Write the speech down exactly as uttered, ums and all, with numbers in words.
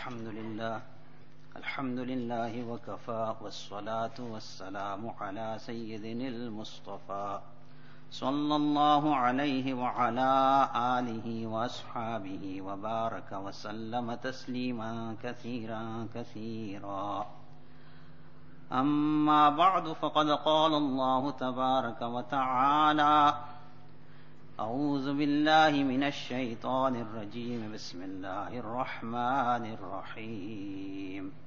अल्हम्दुलिल्लाह अल्हम्दुलिल्लाहि वकफ़ा वस्सलातु वस्सलामु अला सय्यिदिनिल मुस्तफ़ा सल्लल्लाहु अलैहि व अला आलिहि व अस्हाबिहि व बारक व सल्लम तस्लीमा कसीरा कसीरा। अम्मा बअद फ़क़द क़ाल अल्लाहु तबारक व तआला अऊज़ु बिल्लाहि मिनश शैतानिर रजीम बिस्मिल्लाहिर रहमानिर रहीम।